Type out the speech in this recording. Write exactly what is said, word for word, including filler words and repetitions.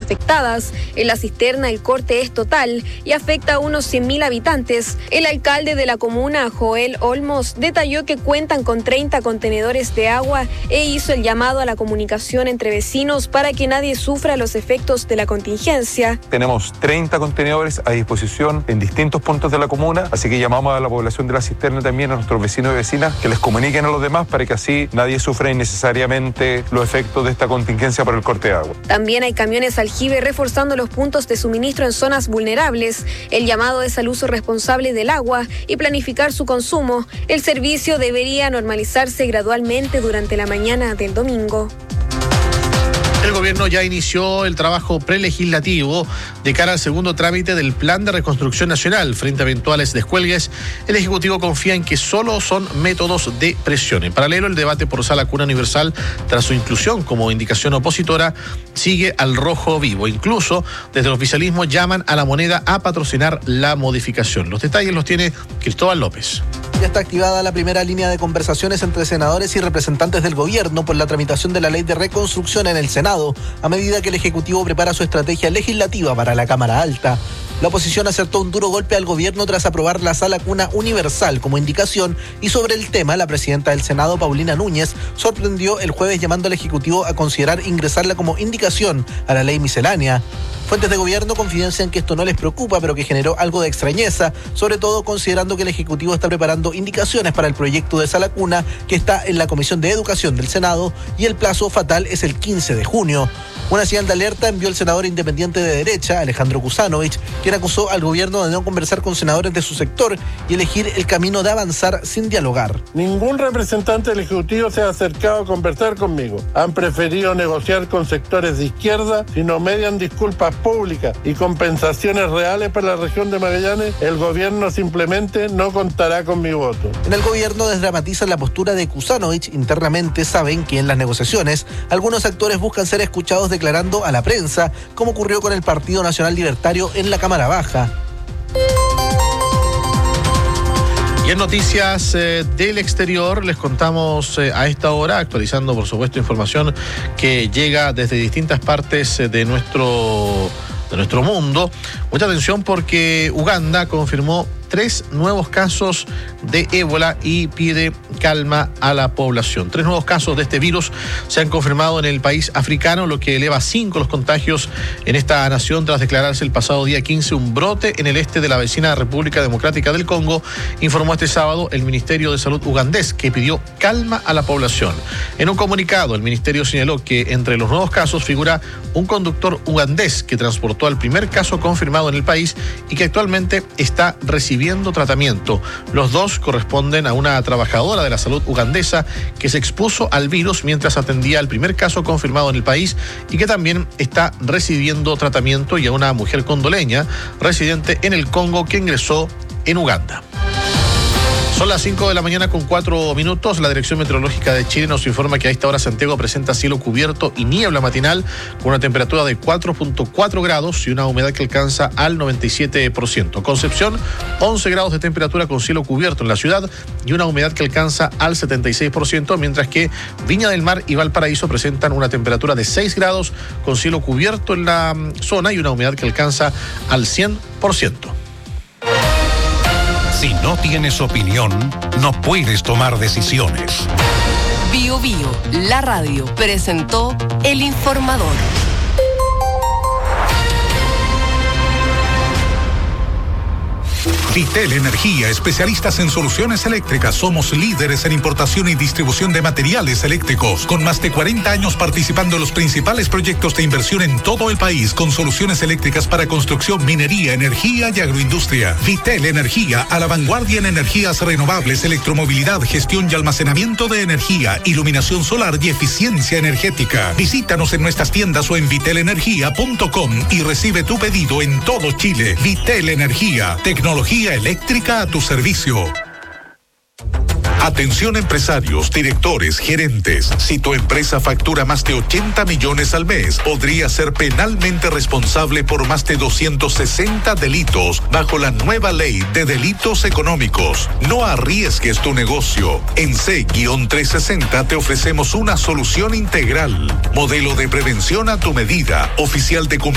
afectadas. En la cisterna el corte es total y afecta a unos cien mil habitantes. El alcalde de la comuna, Joel Olmos, detalló que cuentan con treinta contenedores de agua e hizo el llamado a la comunicación entre vecinos para que nadie sufra los efectos de la contingencia. Tenemos treinta contenedores a disposición en distintos puntos de la comuna, así que llamamos a la población de la cisterna también, a nuestros vecinos y vecinas, que les comuniquen a los demás para que así nadie sufra innecesariamente los efectos de esta contingencia por el corte de agua. También hay camiones aljibe reforzando los puntos de suministro en zonas vulnerables. El llamado es al uso responsable del agua y planificar su consumo. El servicio debería normalizarse gradualmente durante la mañana del domingo. El gobierno ya inició el trabajo prelegislativo de cara al segundo trámite del Plan de Reconstrucción Nacional. Frente a eventuales descuelgues, el Ejecutivo confía en que solo son métodos de presión. En paralelo, el debate por Sala Cuna Universal, tras su inclusión como indicación opositora, sigue al rojo vivo. Incluso, desde el oficialismo llaman a la moneda a patrocinar la modificación. Los detalles los tiene Cristóbal López. Ya está activada la primera línea de conversaciones entre senadores y representantes del gobierno por la tramitación de la ley de reconstrucción en el Senado, a medida que el Ejecutivo prepara su estrategia legislativa para la Cámara Alta. La oposición acertó un duro golpe al gobierno tras aprobar la Sala Cuna Universal como indicación, y sobre el tema, la presidenta del Senado, Paulina Núñez, sorprendió el jueves llamando al Ejecutivo a considerar ingresarla como indicación a la ley miscelánea. Fuentes de gobierno confidencian que esto no les preocupa, pero que generó algo de extrañeza, sobre todo considerando que el Ejecutivo está preparando indicaciones para el proyecto de Sala Cuna, que está en la Comisión de Educación del Senado, y el plazo fatal es el quince de junio. Una señal de alerta envió el senador independiente de derecha, Alejandro Kusanovich, quien acusó al gobierno de no conversar con senadores de su sector y elegir el camino de avanzar sin dialogar. Ningún representante del Ejecutivo se ha acercado a conversar conmigo. Han preferido negociar con sectores de izquierda. Si no median disculpas públicas y compensaciones reales para la región de Magallanes, el gobierno simplemente no contará con mi voto. En el gobierno desdramatizan la postura de Kusanovich. Internamente saben que en las negociaciones algunos actores buscan ser escuchados declarando a la prensa, como ocurrió con el Partido Nacional Libertario en la Cámara Baja. Y en noticias eh, del exterior les contamos eh, a esta hora, actualizando por supuesto información que llega desde distintas partes eh, de nuestro, de nuestro mundo. Mucha atención porque Uganda confirmó tres nuevos casos de ébola y pide calma a la población. Tres nuevos casos de este virus se han confirmado en el país africano, lo que eleva a cinco los contagios en esta nación tras declararse el pasado día quince un brote en el este de la vecina República Democrática del Congo, informó este sábado el Ministerio de Salud ugandés, que pidió calma a la población. En un comunicado, el ministerio señaló que entre los nuevos casos figura un conductor ugandés que transportó al primer caso confirmado en el país y que actualmente está recibiendo tratamiento. Los dos corresponden a una trabajadora de la salud ugandesa que se expuso al virus mientras atendía al primer caso confirmado en el país y que también está recibiendo tratamiento, y a una mujer condoleña residente en el Congo que ingresó en Uganda. Son las cinco de la mañana con cuatro minutos. La Dirección Meteorológica de Chile nos informa que a esta hora Santiago presenta cielo cubierto y niebla matinal con una temperatura de cuatro punto cuatro grados y una humedad que alcanza al noventa y siete por ciento. Concepción, once grados de temperatura con cielo cubierto en la ciudad y una humedad que alcanza al setenta y seis por ciento, mientras que Viña del Mar y Valparaíso presentan una temperatura de seis grados con cielo cubierto en la zona y una humedad que alcanza al cien por ciento. Si no tienes opinión, no puedes tomar decisiones. Bio Bio, la radio, presentó El Informador. Vitel Energía, especialistas en soluciones eléctricas. Somos líderes en importación y distribución de materiales eléctricos, con más de cuarenta años participando en los principales proyectos de inversión en todo el país, con soluciones eléctricas para construcción, minería, energía y agroindustria. Vitel Energía, a la vanguardia en energías renovables, electromovilidad, gestión y almacenamiento de energía, iluminación solar y eficiencia energética. Visítanos en nuestras tiendas o en vitel energía punto com y recibe tu pedido en todo Chile. Vitel Energía, tecnología eléctrica a tu servicio. Atención empresarios, directores, gerentes. Si tu empresa factura más de ochenta millones al mes, podría ser penalmente responsable por más de doscientos sesenta delitos bajo la nueva ley de delitos económicos. No arriesgues tu negocio. En C trescientos sesenta te ofrecemos una solución integral. Modelo de prevención a tu medida. Oficial de